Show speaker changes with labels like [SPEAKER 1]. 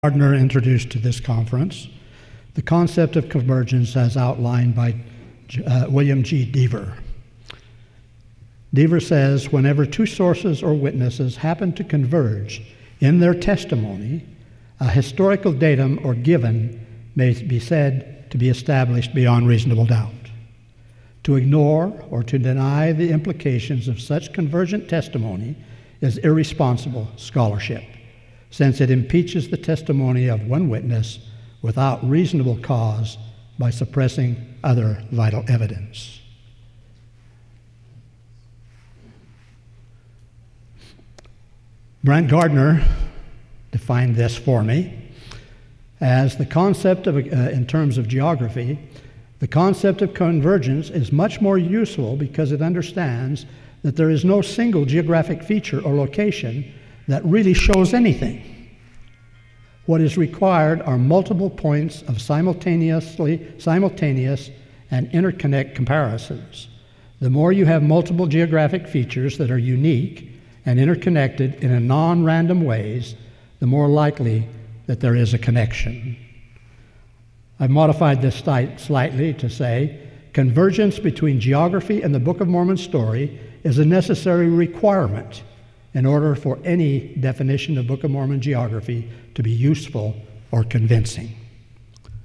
[SPEAKER 1] Gardner introduced to this conference the concept of convergence as outlined by William G. Deaver. Deaver says, whenever two sources or witnesses happen to converge in their testimony, a historical datum or given may be said to be established beyond reasonable doubt. To ignore or to deny the implications of such convergent testimony is irresponsible scholarship, since it impeaches the testimony of one witness without reasonable cause by suppressing other vital evidence. Brant Gardner defined this for me as the concept of, in terms of geography, the concept of convergence is much more useful because it understands that there is no single geographic feature or location that really shows anything. What is required are multiple points of simultaneous and interconnect comparisons. The more you have multiple geographic features that are unique and interconnected in non-random ways, the more likely that there is a connection. I've modified this slightly to say, convergence between geography and the Book of Mormon story is a necessary requirement in order for any definition of Book of Mormon geography to be useful or convincing.